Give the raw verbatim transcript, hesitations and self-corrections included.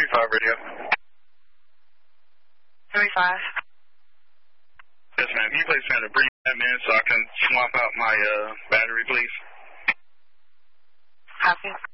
thirty-five radio. thirty-five. Yes, ma'am. Can you please send a brief minute so I can swap out my uh, battery, please? Copy.